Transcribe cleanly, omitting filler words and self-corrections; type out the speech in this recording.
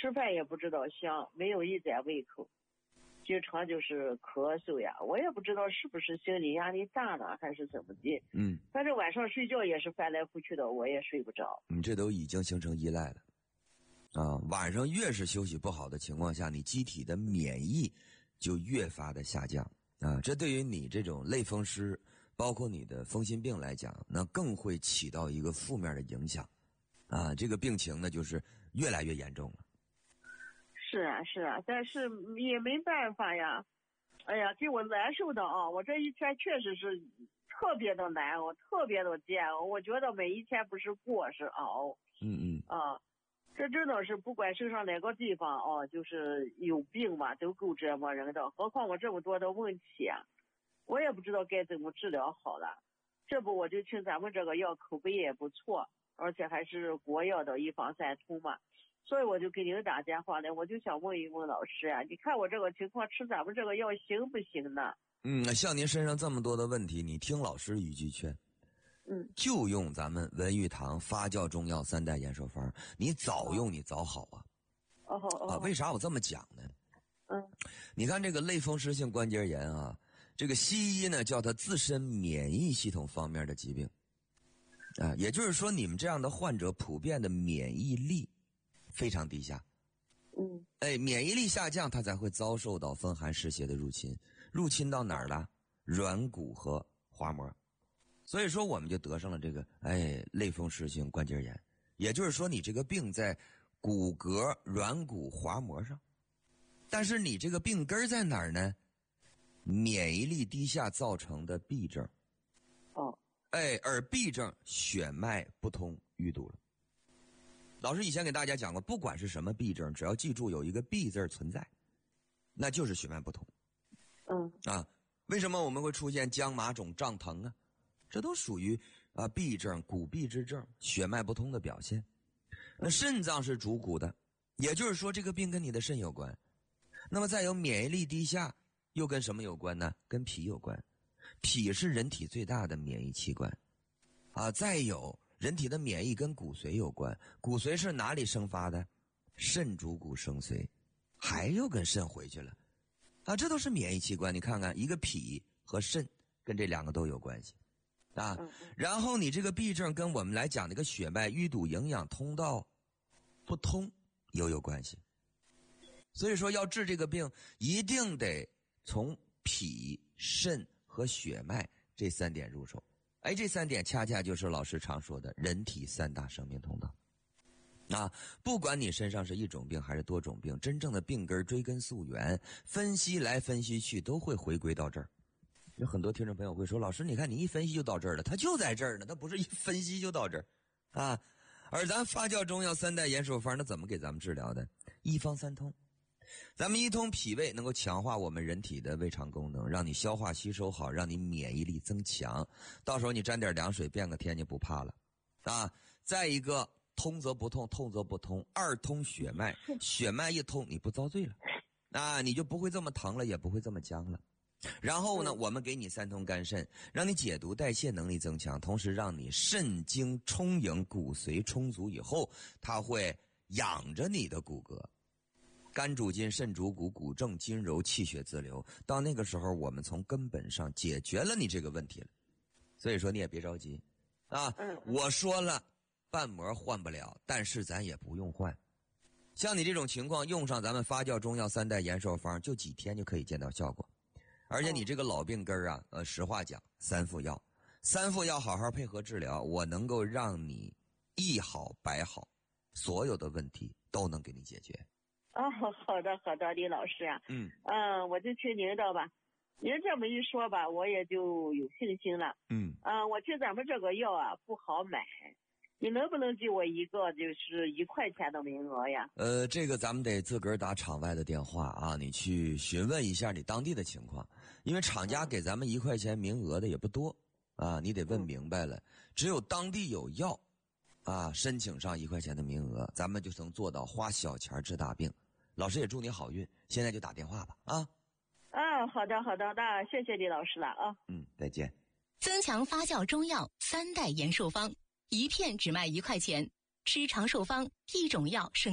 吃饭也不知道香，没有一点胃口，经常就是咳嗽呀。我也不知道是不是心理压力大了还是怎么的。反正晚上睡觉也是翻来覆去的，我也睡不着。 你这都已经形成依赖了啊！晚上越是休息不好的情况下，你机体的免疫就越发的下降啊！这对于你这种类风湿，包括你的风心病来讲，那更会起到一个负面的影响啊！这个病情呢，就是越来越严重了。 是啊，但是也没办法呀。哎呀，给我难受的啊！我这一天确实是特别的难熬，特别的煎熬。我觉得每一天不是过是熬。这真的是不管身上哪个地方啊，就是有病吧，都够折磨人的。何况我这么多的问题啊，我也不知道该怎么治疗好了。这不我就听咱们这个药口碑也不错，而且还是国药的一方三通嘛。所以我就给您打电话呢，我就想问一问老师啊，你看我这个情况吃咱们这个药行不行呢？ 像您身上这么多的问题，你听老师一句劝，就用咱们文玉堂发酵中药3代延寿方，你早用你早好啊。为啥我这么讲呢？你看这个类风湿性关节炎啊，这个西医呢叫它自身免疫系统方面的疾病啊，也就是说你们这样的患者普遍的免疫力非常低下。免疫力下降，它才会遭受到风寒湿邪的入侵。入侵到哪儿了？软骨和滑膜。所以说我们就得上了这个类风湿性关节炎。也就是说你这个病在骨骼、软骨、滑膜上。但是你这个病根在哪儿呢？免疫力低下造成的痹症。而痹症血脉不通淤堵了。老师以前给大家讲过，不管是什么痹症，只要记住有一个痹字存在，那就是血脉不通。为什么我们会出现僵麻肿胀疼啊？这都属于痹症、骨痹之症、血脉不通的表现。那肾脏是主骨的，也就是说这个病跟你的肾有关。那么再有免疫力低下，又跟什么有关呢？跟脾有关。脾是人体最大的免疫器官再有人体的免疫跟骨髓有关，骨髓是哪里生发的？肾主骨生髓，还又跟肾回去了这都是免疫器官。你看看，一个脾和肾跟这2个都有关系然后你这个痹症跟我们来讲那个血脉淤堵、营养通道不通又有关系。所以说要治这个病，一定得从脾、肾和血脉这3点入手。这3点恰恰就是老师常说的人体3大生命通道不管你身上是一种病还是多种病，真正的病根追根溯源，分析来分析去都会回归到这儿。有很多听众朋友会说，老师你看你一分析就到这儿了，它就在这儿呢，它不是一分析就到这儿而咱发酵中药3代延寿方，那怎么给咱们治疗的？一方三通。咱们一通脾胃能够强化我们人体的胃肠功能，让你消化吸收好，让你免疫力增强，到时候你沾点凉水变个天你不怕了再一个通则不痛，痛则不通，2通血脉，血脉一通你不遭罪了你就不会这么疼了，也不会这么僵了。然后呢我们给你3通肝肾，让你解毒代谢能力增强，同时让你肾精充盈，骨髓充足以后，它会养着你的骨骼。肝主筋，肾主骨，骨正筋柔，气血自流。到那个时候我们从根本上解决了你这个问题了。所以说你也别着急我说了瓣膜换不了，但是咱也不用换。像你这种情况，用上咱们发酵中药3代延寿方，就几天就可以见到效果。而且你这个老病根实话讲，3副药好好配合治疗，我能够让你一好百好，所有的问题都能给你解决。 好的，李老师我就听您的吧。您这么一说吧，我也就有信心了。我听咱们这个药不好买，你能不能给我一个就是1块钱的名额呀？ 这个咱们得自个儿打场外的电话你去询问一下你当地的情况，因为厂家给咱们1块钱名额的也不多你得问明白了。只有当地有药申请上1块钱的名额，咱们就能做到花小钱治大病。老师也祝你好运，现在就打电话吧好的，那谢谢李老师了再见。 增强发酵中药3代延寿方，1片只卖1块钱，吃长寿方，1种药胜